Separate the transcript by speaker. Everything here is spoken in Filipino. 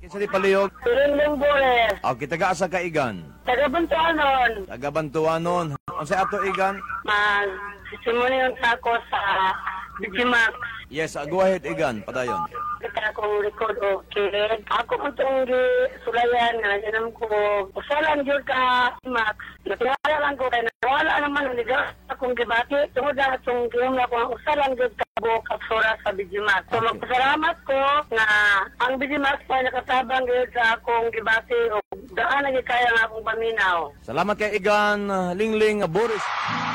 Speaker 1: Kinsa di palihog?
Speaker 2: Ring Bores.
Speaker 1: Okay, taga-asa ka igan?
Speaker 2: Taga-Bantuanon.
Speaker 1: Taga-Bantuanon. Ang sa ato igan?
Speaker 2: Simunin ako sa Digimax.
Speaker 1: Yes, go ahead igan, padayon.
Speaker 2: Kita akong record o kid. Ako mo itong sulayan na ganam ko. Usalan yun ka, Max. Natingala lang ko kaya nawala naman ang ligaw akong gibati. Tungod na itong giyong na kung usalan yun ka buong kapsura sa Digimax. So magpasalamat ko na ang Digimax pa nakatabang yun sa akong gibati o daan na kaya nga akong paminaw.
Speaker 1: Salamat kay igan, Lingling Boris.